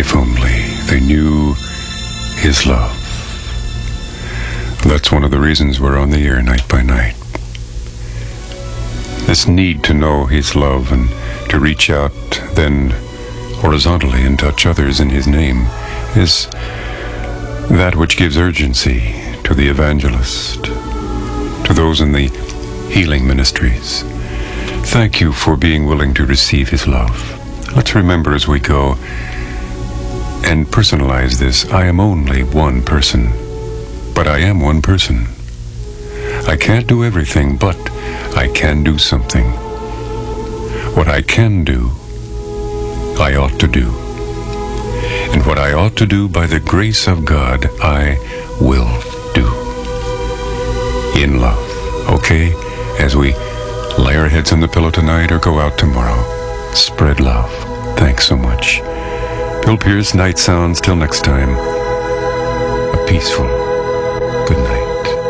If only they knew His love. That's one of the reasons we're on the air night by night. This need to know His love and to reach out then horizontally and touch others in His name is that which gives urgency to the evangelist, to those in the healing ministries. Thank you for being willing to receive His love. Let's remember as we go and personalize this. I am only one person, but I am one person. I can't do everything, but I can do something. What I can do, I ought to do. And what I ought to do by the grace of God, I will do. In love. Okay? As we lay our heads on the pillow tonight or go out tomorrow, spread love. Thanks so much. Bill Pierce, Night Sounds. Till next time, a peaceful good night.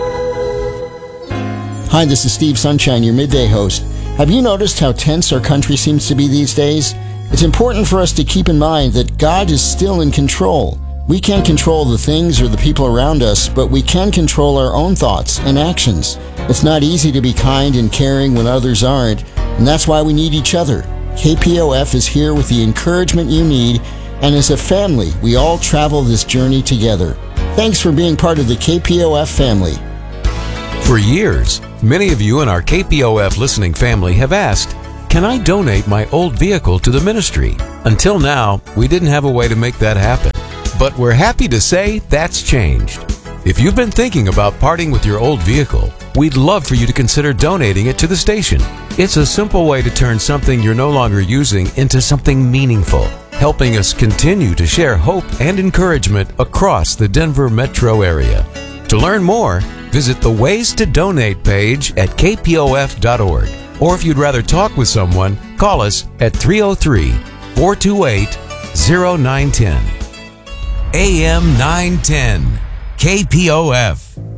Hi, this is Steve Sunshine, your midday host. Have you noticed how tense our country seems to be these days? It's important for us to keep in mind that God is still in control. We can't control the things or the people around us, but we can control our own thoughts and actions. It's not easy to be kind and caring when others aren't, and that's why we need each other. KPOF is here with the encouragement you need, and as a family, we all travel this journey together. Thanks for being part of the KPOF family. For years, many of you in our KPOF listening family have asked, can I donate my old vehicle to the ministry? Until now, we didn't have a way to make that happen. But we're happy to say that's changed. If you've been thinking about parting with your old vehicle, we'd love for you to consider donating it to the station. It's a simple way to turn something you're no longer using into something meaningful, helping us continue to share hope and encouragement across the Denver metro area. To learn more, visit the Ways to Donate page at kpof.org. Or if you'd rather talk with someone, call us at 303-428-0910. AM 910, KPOF.